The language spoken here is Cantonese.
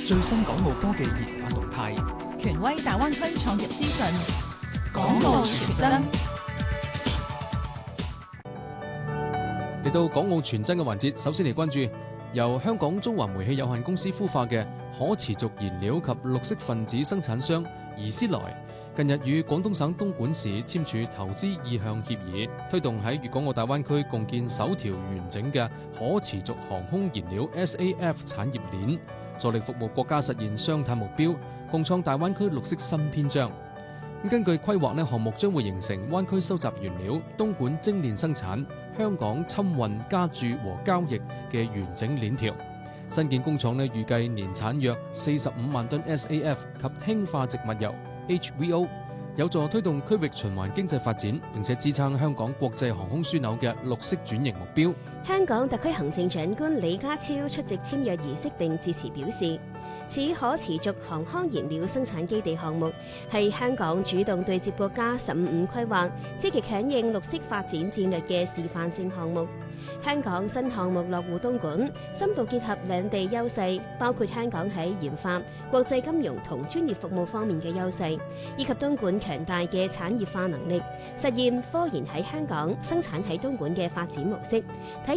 最新港澳科技研發動態， 權威大灣區創業資訊， 港澳傳真。 嚟到港澳傳真嘅環節，首先嚟關注由香港中華煤氣有限公司孵化嘅可持續燃料及綠色分子生產商怡斯萊，近日與廣東省東莞市簽署投資意向協議，推動喺粵港澳大灣區共建首條完整嘅可持續航空燃料 SAF 產業鏈，助力服務國家實現雙碳目標，共創大灣區綠色新篇章。根據規劃，項目將會形成灣區收集原料、東莞精煉生產、香港侵運加注和交易嘅完整鏈條。新建工廠預計年產約45萬噸 SAF 及氫化植物油 HVO， 有助推動區域循環經濟發展，並且支撐香港國際航空樞紐嘅綠色轉型目標。 香港特區行政長官李家超出席簽約儀式並致辭表示，此可持續航空燃料生產基地項目係香港主動對接國家15規劃、積極響應綠色發展戰略嘅示範性項目。香港新項目落戶東莞，深度結合兩地優勢，包括香港喺研發、國際金融同專業服務方面嘅優勢，以及東莞強大嘅產業化能力，實現科研喺香港、生產喺東莞嘅發展模式，體